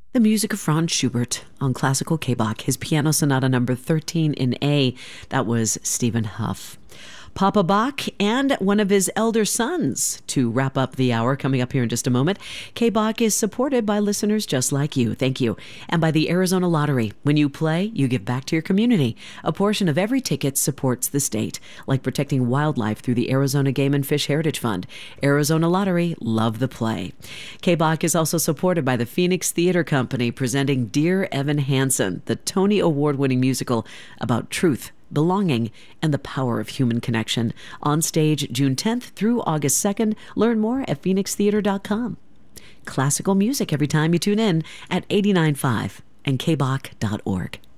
The music of Franz Schubert on Classical K-Bach, his Piano Sonata number 13 in A. That was Stephen Huff. Papa Bach and one of his elder sons to wrap up the hour, coming up here in just a moment. K-Bach is supported by listeners just like you. Thank you. And by the Arizona Lottery. When you play, you give back to your community. A portion of every ticket supports the state, like protecting wildlife through the Arizona Game and Fish Heritage Fund. Arizona Lottery, love the play. K-Bach is also supported by the Phoenix Theater Company, presenting Dear Evan Hansen, the Tony Award-winning musical about truth, belonging, and the power of human connection. On stage June 10th through August 2nd. Learn more at phoenixtheater.com. Classical music every time you tune in at 89.5 and kbach.org.